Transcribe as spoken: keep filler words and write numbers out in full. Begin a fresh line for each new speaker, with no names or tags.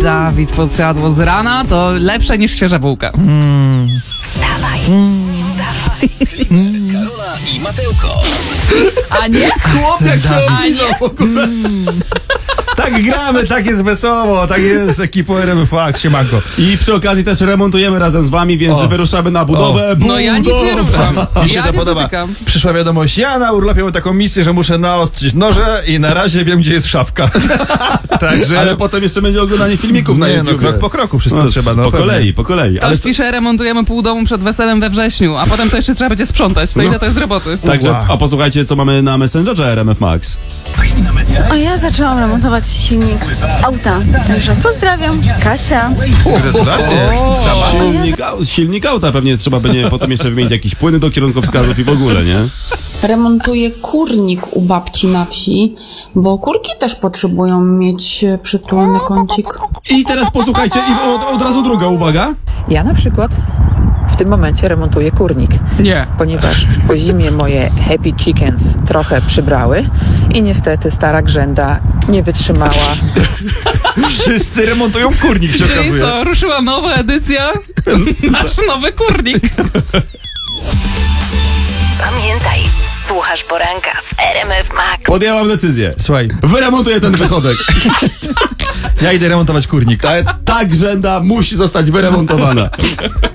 Dawid podsiadło z rana, to lepsze niż świeża bułka.
Mm.
Wstawaj, nie udawaj.
Karola i Mateuko.
A nie?
Chłop jak się
A nie?
w ogóle. Tak gramy, tak jest wesoło, tak jest ekipą R M F Max, siemanko.
I przy okazji też remontujemy razem z wami, więc
O.
wyruszamy na budowę.
No ja nic nie ruszam.
Mi się
Ja
to
nie
podoba.
dotykam.
Przyszła wiadomość, ja na urlopie mam taką misję, że muszę naostrzyć noże i na razie wiem, gdzie jest szafka. Także...
Ale potem jeszcze będzie oglądanie filmików na
Nie, no,
YouTube.
krok po kroku wszystko trzeba. No,
po
pewnie.
kolei, po kolei. Ale
Ktoś pisze, remontujemy pół domu przed weselem we wrześniu, a potem to jeszcze trzeba będzie sprzątać. To ile to jest roboty?
Także,
Ua.
a posłuchajcie, co mamy na Messengerze R M F Max.
Fajna media.
A ja zaczęłam remontować silnik auta, także pozdrawiam, Kasia.
Gratulacje. Sama.
Silnik, au- silnik auta pewnie trzeba będzie potem jeszcze wymienić jakieś płyny do kierunkowskazów i w ogóle, nie?
Remontuję kurnik u babci na wsi, bo kurki też potrzebują mieć e, przytulny kącik.
I teraz posłuchajcie, i od, od razu druga uwaga.
Ja na przykład w tym momencie remontuję kurnik,
Nie.
ponieważ po zimie moje happy chickens trochę przybrały i niestety stara grzęda nie wytrzymała.
Wszyscy remontują kurnik, się
Czyli
okazuje.
co, ruszyła nowa edycja? Masz nowy kurnik.
Pamiętaj, słuchasz poranka w R M F Max.
Podjęłam decyzję.
Słuchaj,
Wyremontuję ten wychodek.
ja idę remontować kurnik.
Ta, ta grzęda musi zostać wyremontowana.